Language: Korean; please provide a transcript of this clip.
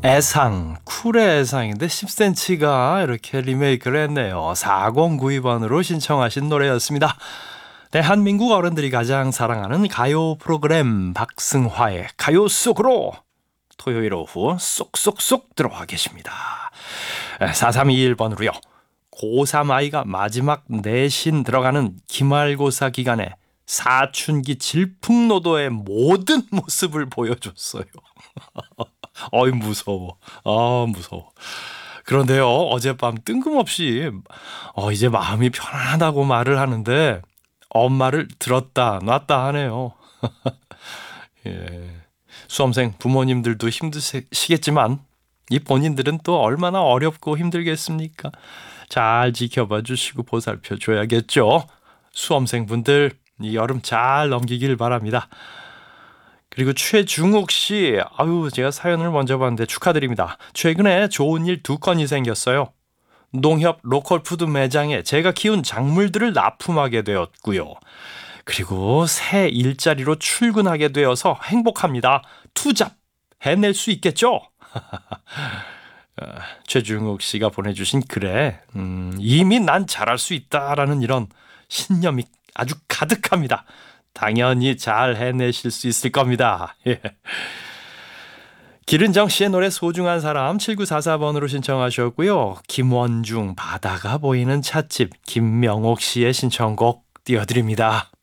애상, 쿨의 애상인데 10cm가 이렇게 리메이크를 했네요. 4092번으로 신청하신 노래였습니다. 대한민국 어른들이 가장 사랑하는 가요 프로그램 박승화의 가요 속으로 토요일 오후 쏙쏙쏙 들어와 계십니다. 4321번으로요. 고3 아이가 마지막 내신 들어가는 기말고사 기간에 사춘기 질풍노도의 모든 모습을 보여줬어요. 어이 무서워. 무서워. 그런데요, 어젯밤 뜬금없이 이제 마음이 편안하다고 말을 하는데 엄마를 들었다 놨다 하네요. 예. 수험생 부모님들도 힘드시겠지만 이 본인들은 또 얼마나 어렵고 힘들겠습니까? 잘 지켜봐 주시고 보살펴 줘야겠죠. 수험생분들 이 여름 잘 넘기길 바랍니다. 그리고 최중욱 씨, 제가 사연을 먼저 봤는데 축하드립니다. 최근에 좋은 일 2건이 생겼어요. 농협 로컬푸드 매장에 제가 키운 작물들을 납품하게 되었고요. 그리고 새 일자리로 출근하게 되어서 행복합니다. 투잡 해낼 수 있겠죠? 최중욱 씨가 보내주신 글에 이미 난 잘할 수 있다라는 이런 신념이 아주 가득합니다. 당연히 잘 해내실 수 있을 겁니다. 예. 기른정 씨의 노래 소중한 사람 7944번으로 신청하셨고요. 김원중 바다가 보이는 찻집 김명옥 씨의 신청곡 띄워드립니다.